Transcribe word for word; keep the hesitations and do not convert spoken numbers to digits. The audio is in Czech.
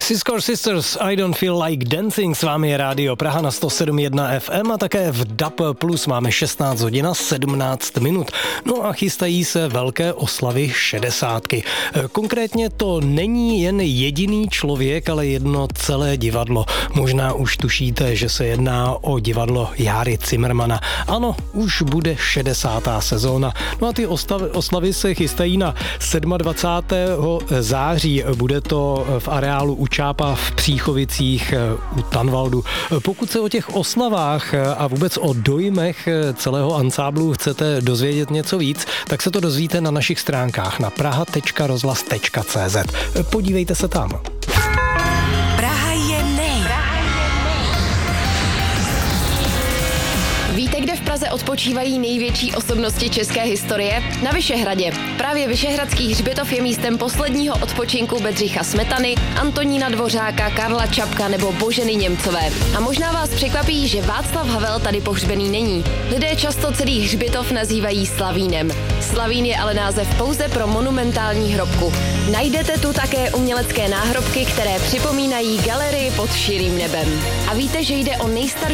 Siskor Sisters, I don't feel like dancing, s vámi je Rádio Praha na sto sedm jedna F M a také v D A B plus máme šestnáct hodin a sedmnáct minut. No a chystají se velké oslavy šedesátky. Konkrétně to není jen jediný člověk, ale jedno celé divadlo. Možná už tušíte, že se jedná o divadlo Járy Cimrmana. Ano, už bude šedesátá sezóna. No a ty oslavy, oslavy se chystají na dvacátého sedmého září. Bude to v areálu u Čápa v Příchovicích u Tanvaldu. Pokud se o těch oslavách a vůbec o dojmech celého ansáblu chcete dozvědět něco víc, tak se to dozvíte na našich stránkách na praha tečka rozhlas tečka cé zet. Podívejte se tam. Praha je nej. Víte, kde v Praze odpočívají největší osobnosti české historie? Na Vyšehradě. Právě Vyšehradský hřbitov je místem posledního odpočinku Bedřicha Smetany, Antonína Dvořáka, Karla Čapka nebo Boženy Němcové. A možná vás překvapí, že Václav Havel tady pohřbený není. Lidé často celý hřbitov nazývají Slavínem. Slavín je ale název pouze pro monumentální hrobku. Najdete tu také umělecké náhrobky, které připomínají galerii pod širým nebem. A víte, že jde o nejstarší